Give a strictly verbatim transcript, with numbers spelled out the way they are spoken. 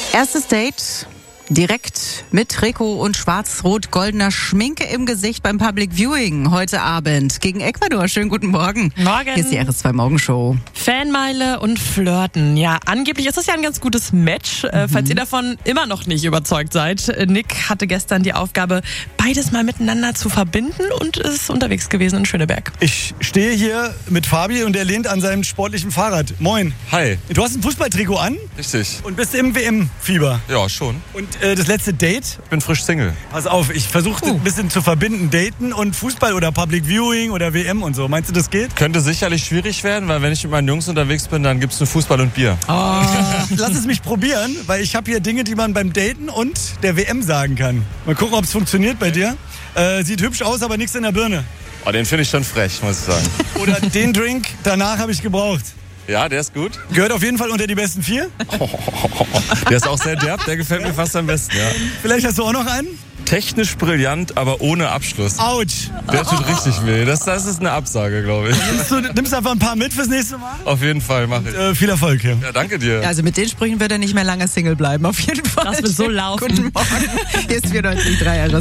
Erstes Date direkt mit Trikot und schwarz-rot-goldener Schminke im Gesicht beim Public Viewing heute Abend gegen Ecuador. Schönen guten Morgen. Morgen. Hier ist die R S zwei Morgenshow. Fanmeile und Flirten. Ja, angeblich ist das ja ein ganz gutes Match. Äh, falls ihr davon immer noch nicht überzeugt seid. Nick hatte gestern die Aufgabe, beides mal miteinander zu verbinden und ist unterwegs gewesen in Schöneberg. Ich stehe hier mit Fabi und er lehnt an seinem sportlichen Fahrrad. Moin. Hi. Du hast ein Fußballtrikot an Richtig. und bist im W M-Fieber. Ja, schon. Und äh, das letzte Date? Ich bin frisch Single. Pass auf, ich versuche uh. ein bisschen zu verbinden. Daten und Fußball oder Public Viewing oder W M und so. Meinst du, das geht? Könnte sicherlich schwierig werden, weil wenn ich mit meinen Jungs unterwegs bin, dann gibt's nur Fußball und Bier. Oh. Lass es mich probieren, weil ich habe hier Dinge, die man beim Daten und der W M sagen kann. Mal gucken, ob es funktioniert bei dir. Äh, sieht hübsch aus, aber nichts in der Birne. Oh, den finde ich schon frech, muss ich sagen. Oder den Drink danach habe ich gebraucht. Ja, der ist gut. Gehört auf jeden Fall unter die besten vier. Der ist auch sehr derb, der gefällt mir fast am besten, ja. Vielleicht hast du auch noch einen? Technisch brillant, aber ohne Abschluss. Autsch. Der tut richtig weh. Das, das ist eine Absage, glaube ich. Nimmst du nimmst einfach ein paar mit fürs nächste Mal? Auf jeden Fall, mach ich. Äh, viel Erfolg hier. Ja, danke dir. Also mit den Sprüchen wird er nicht mehr lange Single bleiben. Auf jeden Fall. Das wird so laufen. Guten Morgen. Hier ist vierundneunzig Komma drei R S.